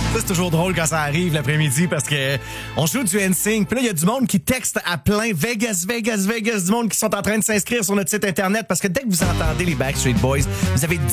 Ça, c'est toujours drôle quand ça arrive l'après-midi parce que on joue du NSYNC. Puis là, il y a du monde qui texte à plein. Vegas, Vegas, Vegas. Du monde qui sont en train de s'inscrire sur notre site Internet parce que dès que vous entendez les Backstreet Boys, vous avez